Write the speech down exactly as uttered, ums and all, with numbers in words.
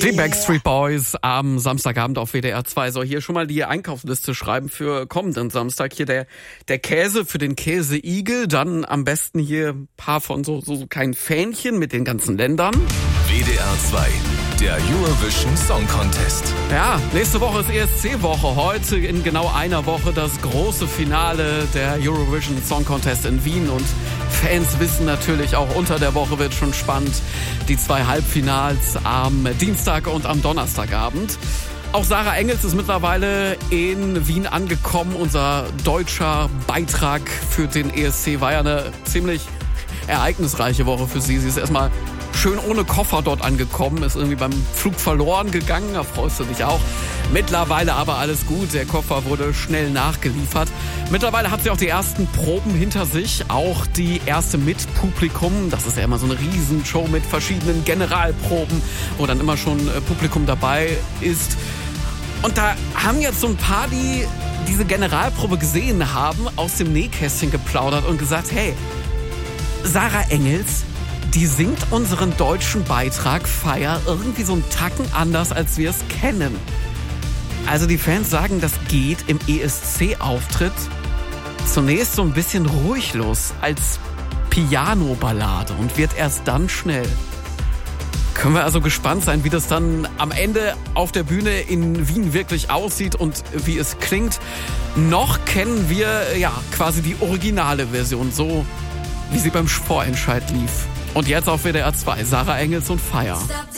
Die Backstreet Boys am Samstagabend auf W D R zwei. So, hier schon mal die Einkaufsliste schreiben für kommenden Samstag. Hier der der Käse für den Käseigel. Dann am besten hier ein paar von so, so, so kleinen Fähnchen mit den ganzen Ländern. W D R zwei, der Eurovision Song Contest. Ja, nächste Woche ist E S C-Woche. Heute in genau einer Woche das große Finale der Eurovision Song Contest in Wien. Und Fans wissen natürlich, auch unter der Woche wird schon spannend. Die zwei Halbfinals am Dienstag und am Donnerstagabend. Auch Sarah Engels ist mittlerweile in Wien angekommen. Unser deutscher Beitrag für den E S C war ja eine ziemlich ereignisreiche Woche für sie. Sie ist erstmal schön ohne Koffer dort angekommen, ist irgendwie beim Flug verloren gegangen, da freust du dich auch. Mittlerweile aber alles gut, der Koffer wurde schnell nachgeliefert. Mittlerweile hat sie auch die ersten Proben hinter sich, auch die erste mit Publikum. Das ist ja immer so eine Riesenshow mit verschiedenen Generalproben, wo dann immer schon Publikum dabei ist. Und da haben jetzt so ein paar, die diese Generalprobe gesehen haben, aus dem Nähkästchen geplaudert und gesagt, hey, Sarah Engels, die singt unseren deutschen Beitrag Fire irgendwie so einen Tacken anders, als wir es kennen. Also die Fans sagen, das geht im E S C-Auftritt zunächst so ein bisschen ruhig los als Piano-Ballade und wird erst dann schnell. Können wir also gespannt sein, wie das dann am Ende auf der Bühne in Wien wirklich aussieht und wie es klingt. Noch kennen wir ja quasi die originale Version, so wie sie beim Vorentscheid lief. Und jetzt auf W D R zwei, Sarah Engels und Fire.